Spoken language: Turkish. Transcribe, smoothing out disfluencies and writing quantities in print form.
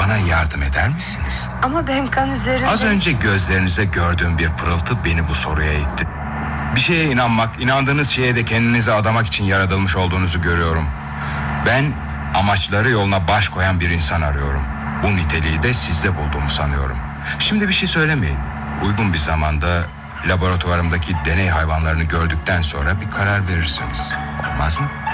bana yardım eder misiniz? Ama ben kan üzerinde... Az önce gözlerinize gördüğüm bir pırıltı beni bu soruya itti. Bir şeye inanmak, inandığınız şeye de kendinizi adamak için yaratılmış olduğunuzu görüyorum. Ben amaçları yoluna baş koyan bir insan arıyorum. Bu niteliği de sizde bulduğumu sanıyorum. Şimdi bir şey söylemeyin. Uygun bir zamanda laboratuvarımdaki deney hayvanlarını gördükten sonra bir karar verirsiniz. Olmaz mı?